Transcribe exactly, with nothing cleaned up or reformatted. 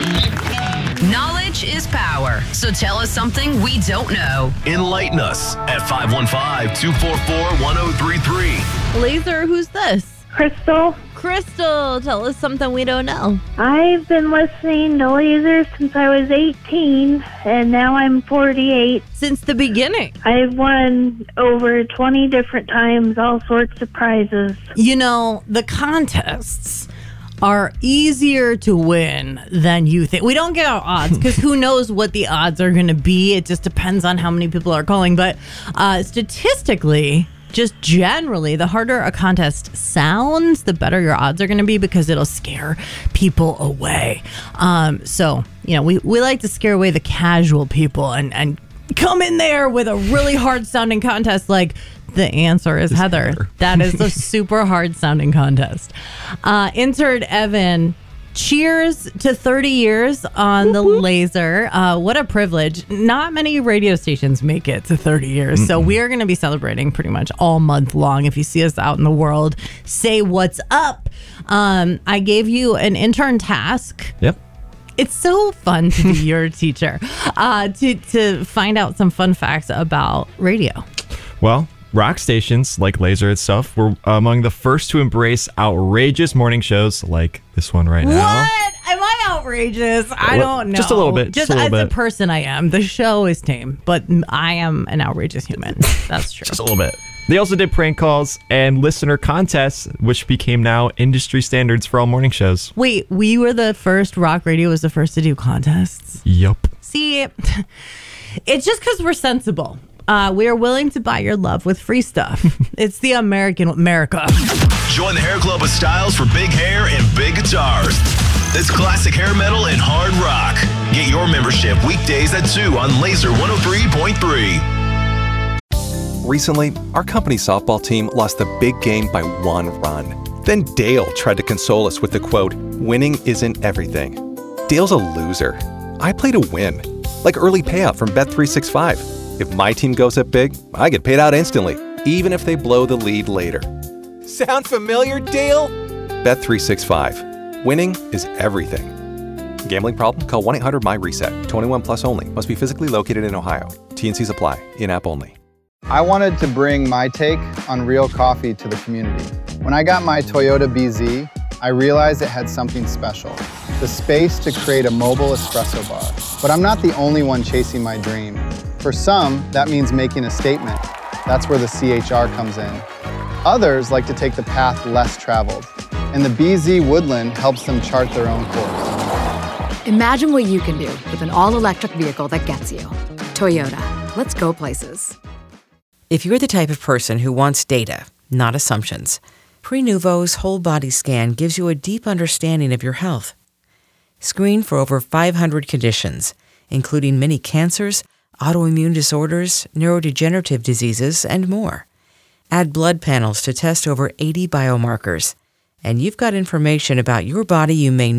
Knowledge is power, so tell us something we don't know. Enlighten us at five one five, two four four, one zero three three. Laser, who's this? Crystal. Crystal, tell us something we don't know. I've been listening to Laser since I was eighteen, and now I'm forty-eight. Since the beginning. I've won over twenty different times, all sorts of prizes. You know, the contests are easier to win than you think. We don't get our odds because who knows what the odds are going to be. It just depends on how many people are calling. But uh, statistically, just generally, the harder a contest sounds, the better your odds are going to be because it'll scare people away. Um, so, you know, we, we like to scare away the casual people and, and come in there with a really hard sounding contest like the answer is Heather. Heather. That is a super hard sounding contest. Uh, intern Evan, cheers to thirty years on the Laser. Uh, what a privilege. Not many radio stations make it to thirty years. Mm-mm. So we are going to be celebrating pretty much all month long. If you see us out in the world, say what's up. Um, I gave you an intern task. Yep. It's so fun to be your teacher, uh, to, to find out some fun facts about radio. Well, rock stations like Laser itself were among the first to embrace outrageous morning shows like this one right now. What? Am I outrageous? I don't know. Just a little bit. Just, just a little as bit. a person, I am. The show is tame, but I am an outrageous human. That's true. Just a little bit. They also did prank calls and listener contests, which became now industry standards for all morning shows. Wait, we were the first, rock radio was the first to do contests? Yup. See, it's just because we're sensible. Uh, we are willing to buy your love with free stuff. It's the American America. Join the Hair Club of styles for big hair and big guitars. It's classic hair metal and hard rock. Get your membership weekdays at two on Laser one oh three point three. Recently, our company softball team lost the big game by one run. Then Dale tried to console us with the quote, "Winning isn't everything." Dale's a loser. I play to win, like early payout from Bet three sixty-five. If my team goes up big, I get paid out instantly, even if they blow the lead later. Sound familiar, Dale? Bet three sixty-five. Winning is everything. Gambling problem? Call one eight hundred M Y reset. twenty-one plus only. Must be physically located in Ohio. T and Cs apply. In-app only. I wanted to bring my take on real coffee to the community. When I got my Toyota B Z, I realized it had something special, the space to create a mobile espresso bar. But I'm not the only one chasing my dream. For some, that means making a statement. That's where the C H R comes in. Others like to take the path less traveled, and the B Z Woodland helps them chart their own course. Imagine what you can do with an all-electric vehicle that gets you. Toyota, let's go places. If you're the type of person who wants data, not assumptions, Prenuvo's whole body scan gives you a deep understanding of your health. Screen for over five hundred conditions, including many cancers, autoimmune disorders, neurodegenerative diseases, and more. Add blood panels to test over eighty biomarkers, and you've got information about your body you may